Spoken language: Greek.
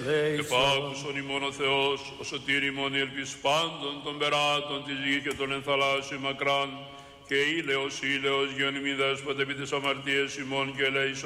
Επάκουσον ημών ο Θεός, ο σωτήρ ημών η ελπίς πάντων των περάτων της γη και των ενθαλάσσιων μακράν, και ήλαιος γεωνυμί δέσποτε επί τις αμαρτίες ημών και ελέησον